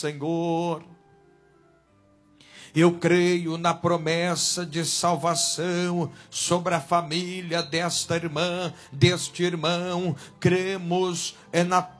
Senhor. Eu creio na promessa de salvação sobre a família desta irmã, deste irmão. Cremos na